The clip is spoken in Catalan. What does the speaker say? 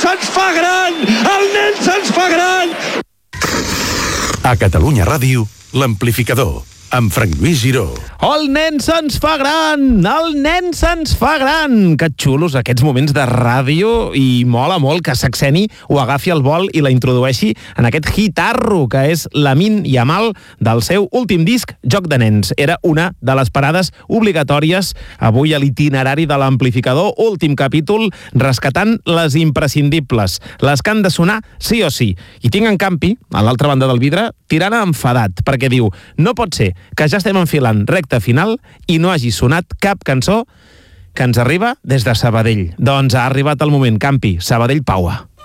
se'ns fa gran! El nen se'ns fa gran! A Catalunya Ràdio, l'Amplificador, amb Frank Lluís Giró. El nen se'ns fa gran! El nen se'ns fa gran! Que xulos aquests moments de ràdio, i mola molt que Saxeni ho agafi al vol i la introdueixi en aquest hitarro que és Lamin Yamal del seu últim disc, Joc de nens. Era una de les parades obligatòries avui a l'itinerari de l'Amplificador, últim capítol, rescatant les imprescindibles, les que han de sonar sí o sí. I tinc en Campi, a l'altra banda del vidre, tirant enfadat, perquè diu, no pot ser que ja estem enfilant recta final i no hagi sonat cap cançó que ens arriba des de Sabadell. Doncs ha arribat el moment, Campi, Sabadell Paua.